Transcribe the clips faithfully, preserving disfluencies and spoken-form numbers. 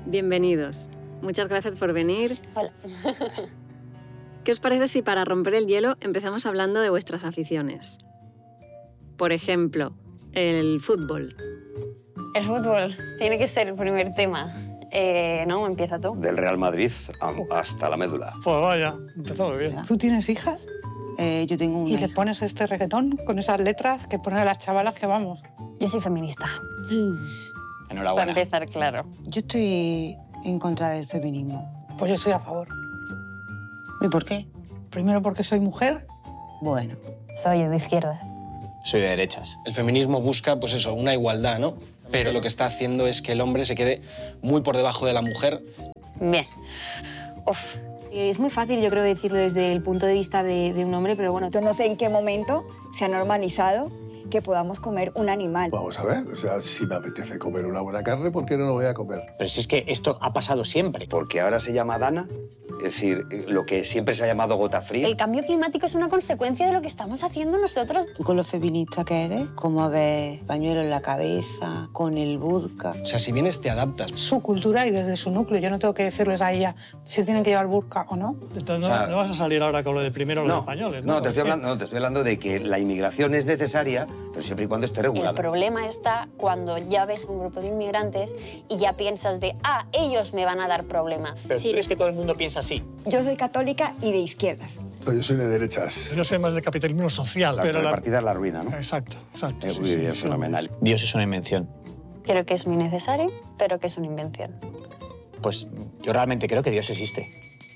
Bienvenidos. Muchas gracias por venir. Hola. ¿Qué os parece si para romper el hielo empezamos hablando de vuestras aficiones? Por ejemplo, el fútbol. El fútbol tiene que ser el primer tema. Eh, ¿No? Empieza tú. Del Real Madrid hasta la médula. Pues vaya, empezó muy bien. ¿Tú tienes hijas? Eh, yo tengo una ¿Y le hija. pones este reggaetón con esas letras que ponen a las chavalas que vamos? Yo soy feminista. Enhorabuena. Para empezar, claro. Yo estoy en contra del feminismo. Pues yo estoy a favor. ¿Y por qué? Primero porque soy mujer. Bueno, Soy de izquierda. Soy de derechas. El feminismo busca, pues eso, una igualdad, ¿no? Pero lo que está haciendo es que el hombre se quede muy por debajo de la mujer. Bien. Uf. Es muy fácil, yo creo, decirlo desde el punto de vista de, de un hombre, pero bueno. Yo no sé en qué momento se ha normalizado que podamos comer un animal. Vamos a ver, o sea, si me apetece comer una buena carne, ¿por qué no lo voy a comer? Pero si es que esto ha pasado siempre. Porque ahora se llama Dana, es decir, lo que siempre se ha llamado gota fría. El cambio climático es una consecuencia de lo que estamos haciendo nosotros. tú con lo feminista que eres, ¿cómo ves pañuelo en la cabeza, con el burka? O sea, si vienes te adaptas. Su cultura y desde su núcleo. Yo no tengo que decirles a ella si tienen que llevar burka o no. Entonces, no, O sea, no vas a salir ahora con lo de primero los No, españoles, ¿no? no, te estoy hablando, no, te estoy hablando de que la inmigración es necesaria, pero siempre y cuando esté El regulada. problema está cuando ya ves a un grupo de inmigrantes y ya piensas de, ah, ellos me van a dar problema. Pero Sí. tú crees que todo el mundo piensa así. Yo soy católica y de izquierdas. Pues yo soy de derechas. Yo soy más de capitalismo social, La pero la... partida es la ruina, ¿no? Exacto, exacto. Es sí, muy sí, bien, sí, fenomenal. Dios es una invención. Creo que es muy necesario, pero que es una invención. Pues yo realmente creo que Dios existe.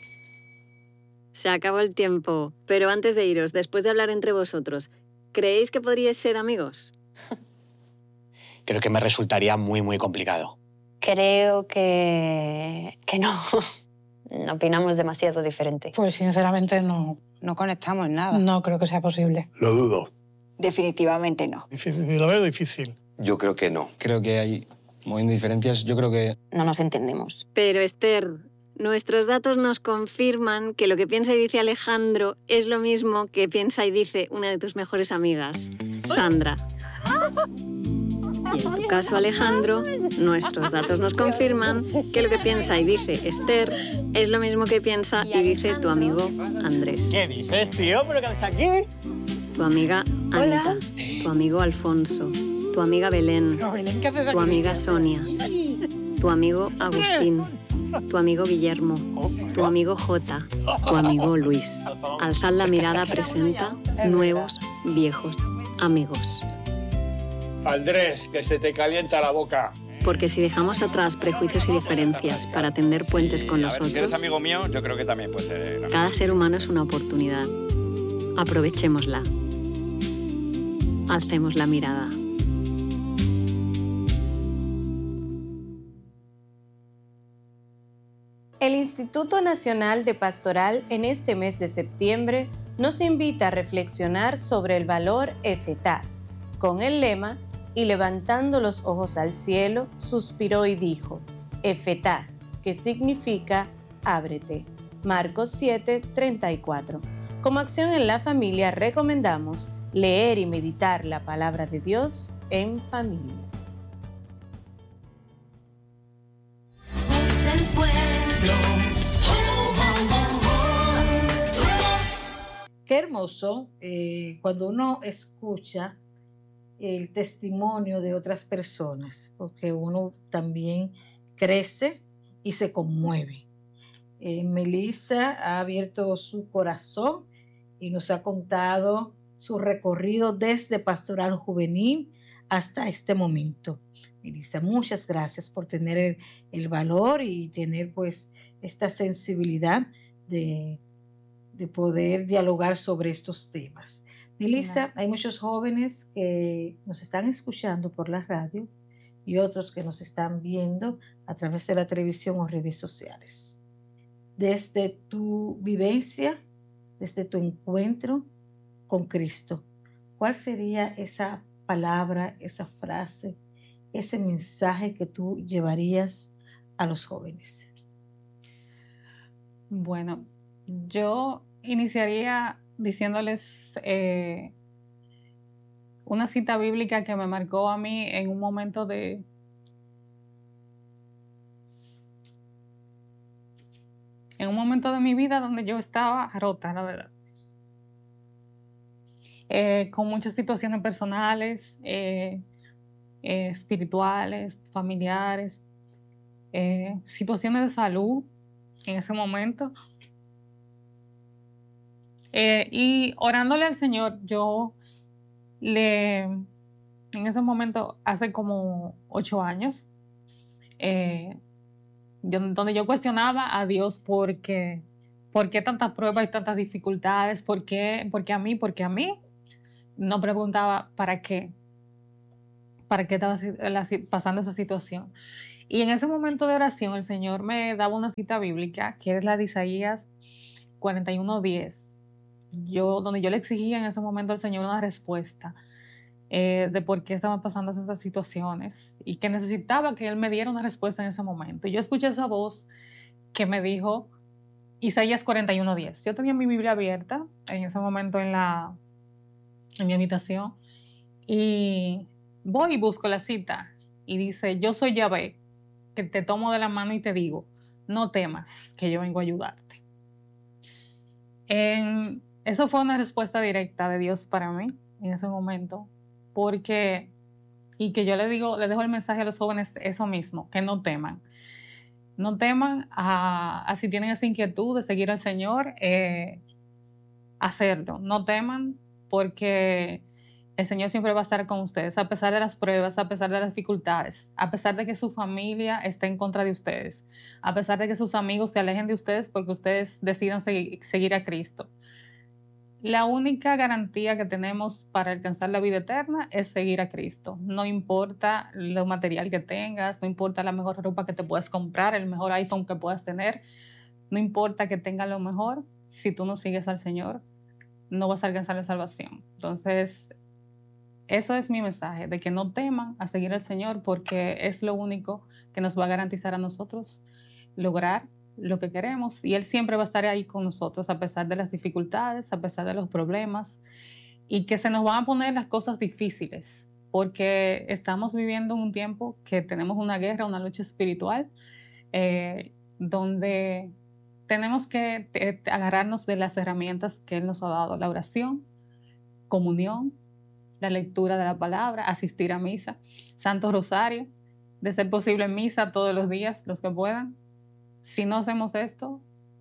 Se acabó el tiempo, pero antes de iros, después de hablar entre vosotros, ¿creéis que podríais ser amigos? Creo que me resultaría muy, muy complicado. Creo que... que no. Opinamos demasiado diferente. Pues sinceramente no, No conectamos en nada. no creo que sea posible. Lo dudo. Definitivamente no. Difícil, lo veo difícil. Yo creo que no. Creo que hay muy diferencias. Yo creo que No nos entendemos. Pero Esther, nuestros datos nos confirman que lo que piensa y dice Alejandro es lo mismo que piensa y dice una de tus mejores amigas, Sandra. Y en tu caso, Alejandro, nuestros datos nos confirman que lo que piensa y dice Esther es lo mismo que piensa y dice tu amigo Andrés. ¿qué dices, tío? ¿Pero qué haces aquí? Tu amiga Anita, tu amigo Alfonso, tu amiga Belén, Pero, Belén, ¿qué haces tu aquí? amiga Sonia, tu amigo Agustín, tu amigo Guillermo, tu amigo Jota, tu amigo Luis. Alzad la mirada presenta nuevos, viejos amigos. Andrés, que se te calienta la boca. Porque si dejamos atrás prejuicios y diferencias para tender puentes con A ver, si eres nosotros, amigo mío, yo creo que también puede ser amigo. cada ser humano es una oportunidad. Aprovechémosla. Alcemos la mirada. El Instituto Nacional de Pastoral en este mes de septiembre nos invita a reflexionar sobre el valor Efetá, con el lema "Y levantando los ojos al cielo, suspiró y dijo, Efetá", que significa ábrete. Marcos siete, treinta y cuatro. Como acción en la familia recomendamos leer y meditar la palabra de Dios en familia. Qué hermoso eh, cuando uno escucha el testimonio de otras personas, porque uno también crece y se conmueve. Eh, Melissa ha abierto su corazón y nos ha contado su recorrido desde Pastoral Juvenil hasta este momento. Melissa, muchas gracias por tener el, el valor y tener pues esta sensibilidad de, de poder dialogar sobre estos temas. Melissa, hay muchos jóvenes que nos están escuchando por la radio y otros que nos están viendo a través de la televisión o redes sociales. Desde tu vivencia, desde tu encuentro con Cristo, ¿cuál sería esa palabra, esa frase, ese mensaje que tú llevarías a los jóvenes? Bueno, yo iniciaría diciéndoles eh, una cita bíblica que me marcó a mí en un momento de, en un momento de mi vida donde yo estaba rota, la verdad. Eh, con muchas situaciones personales, eh, eh, espirituales, familiares, eh, situaciones de salud en ese momento. Eh, y orándole al Señor, yo le, en ese momento, hace como ocho años, eh, yo, donde yo cuestionaba a Dios porque, por qué tantas pruebas y tantas dificultades, por qué, por qué a mí, por qué a mí. No preguntaba para qué, para qué estaba pasando esa situación. Y en ese momento de oración, el Señor me daba una cita bíblica, que es la de Isaías cuarenta y uno diez. Yo, donde yo le exigía en ese momento al Señor una respuesta eh, de por qué estaban pasando esas situaciones y que necesitaba que Él me diera una respuesta en ese momento. Y yo escuché esa voz que me dijo Isaías cuarenta y uno diez. Yo tenía mi Biblia abierta en ese momento en, la, en mi habitación y voy y busco la cita y dice: yo soy Yahvé, que te tomo de la mano y te digo, no temas, que yo vengo a ayudarte. En, eso fue una respuesta directa de Dios para mí en ese momento, porque, y que yo le digo, le dejo el mensaje a los jóvenes eso mismo, que no teman. No teman a, a si tienen esa inquietud de seguir al Señor, eh, hacerlo. No teman porque el Señor siempre va a estar con ustedes, a pesar de las pruebas, a pesar de las dificultades, a pesar de que su familia esté en contra de ustedes, a pesar de que sus amigos se alejen de ustedes porque ustedes decidan seguir, seguir a Cristo. La única garantía que tenemos para alcanzar la vida eterna es seguir a Cristo. No importa lo material que tengas, no importa la mejor ropa que te puedas comprar, el mejor iPhone que puedas tener, no importa que tengas lo mejor, si tú no sigues al Señor, no vas a alcanzar la salvación. Entonces, eso es mi mensaje, de que no teman a seguir al Señor porque es lo único que nos va a garantizar a nosotros lograr lo que queremos, y Él siempre va a estar ahí con nosotros a pesar de las dificultades, a pesar de los problemas, y que se nos van a poner las cosas difíciles porque estamos viviendo un tiempo que tenemos una guerra, una lucha espiritual, eh, donde tenemos que te, te agarrarnos de las herramientas que Él nos ha dado: la oración, comunión, la lectura de la palabra, asistir a misa, Santo Rosario, de ser posible misa todos los días, los que puedan. Si no hacemos esto,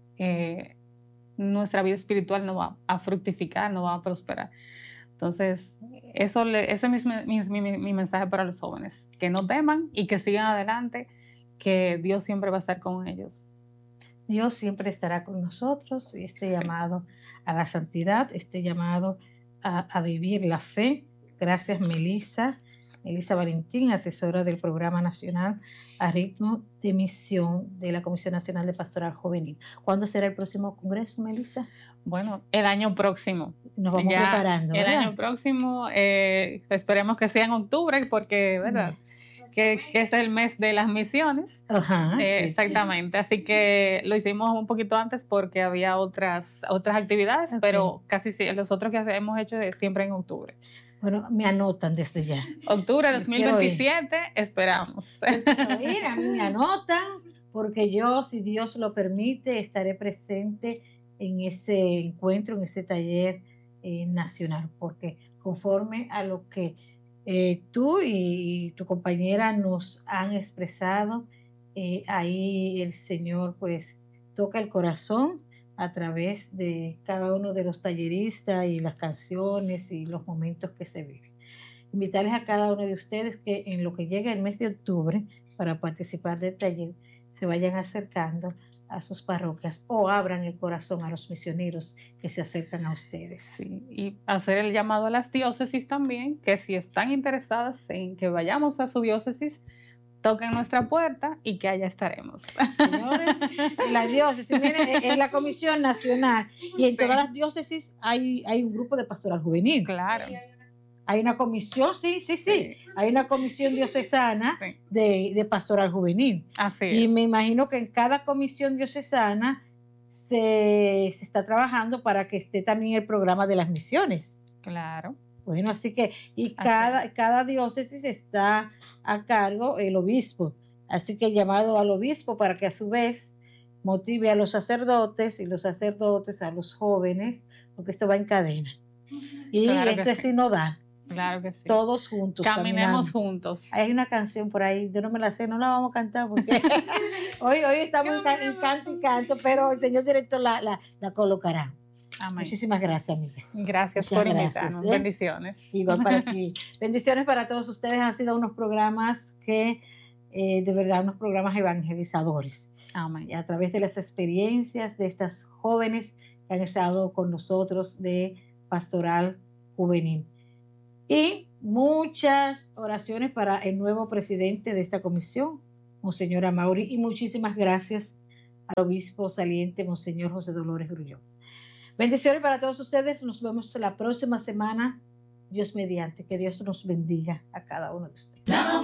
eh, nuestra vida espiritual no va a fructificar, no va a prosperar. Entonces, eso le, ese es mi, mi, mi, mi mensaje para los jóvenes, que no teman y que sigan adelante, que Dios siempre va a estar con ellos. Dios siempre estará con nosotros, y este llamado a la santidad, este llamado a, a vivir la fe. Gracias, Melissa. Melissa Valentín, asesora del Programa Nacional a Ritmo de Misión de la Comisión Nacional de Pastoral Juvenil. ¿Cuándo será el próximo congreso, Melissa? Bueno, el año próximo. Nos vamos ya, preparando, el ¿verdad? año próximo, eh, esperemos que sea en octubre, porque, ¿verdad? Mm. Que, que es el mes de las misiones. Ajá, eh, sí, exactamente, sí. Así que lo hicimos un poquito antes porque había otras, otras actividades, okay. Pero casi sí, los otros que hemos hecho es siempre en octubre. Bueno, me anotan desde ya. Octubre de dos mil veintisiete, esperamos. Ir, a mí me anotan, porque yo, si Dios lo permite, estaré presente en ese encuentro, en ese taller eh, nacional, porque conforme a lo que eh, tú y tu compañera nos han expresado, eh, ahí el Señor pues toca el corazón a través de cada uno de los talleristas y las canciones y los momentos que se viven. Invitarles a cada uno de ustedes que en lo que llega el mes de octubre para participar del taller se vayan acercando a sus parroquias o abran el corazón a los misioneros que se acercan a ustedes. Sí, y hacer el llamado a las diócesis también, que si están interesadas en que vayamos a su diócesis, toquen nuestra puerta y que allá estaremos. Señores, en la diócesis, miren, en la Comisión Nacional y en todas las diócesis hay, hay un grupo de pastoral juvenil. Claro. Hay una comisión, sí, sí, sí, sí. Hay una comisión diocesana sí. de, de pastoral juvenil. Así y es. me imagino que en cada comisión diocesana se, se está trabajando para que esté también el programa de las misiones. Claro. Bueno, así que, y cada, cada diócesis está a cargo el obispo, así que llamado al obispo para que a su vez motive a los sacerdotes y los sacerdotes a los jóvenes, porque esto va en cadena. Y Claro que esto es sí. sinodal. Claro que sí. Todos juntos. Caminemos caminando. juntos. Hay una canción por ahí, yo no me la sé, no la vamos a cantar porque hoy, hoy estamos en, ca- en canto y canto, pero el señor director la, la, la colocará. Amén. Muchísimas gracias, amiga. Gracias Muchas por gracias, invitarnos. ¿eh? Bendiciones. Igual para ti. Bendiciones para todos ustedes. Han sido unos programas que, eh, de verdad, unos programas evangelizadores. Amén. Y a través de las experiencias de estas jóvenes que han estado con nosotros de Pastoral Juvenil. Y muchas oraciones para el nuevo presidente de esta comisión, Monseñor Amaury, y muchísimas gracias al obispo saliente, Monseñor José Dolores Grullón. Bendiciones para todos ustedes. Nos vemos la próxima semana. Dios mediante. Que Dios nos bendiga a cada uno de ustedes.